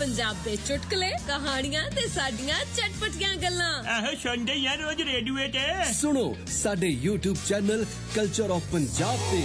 पंजाब दे चुटकुले कहानियां ते साडियां चटपटियां गल्लां आहो सुनदे यार रोज रेडियो ते सुनो साडे YouTube channel culture of Punjab ते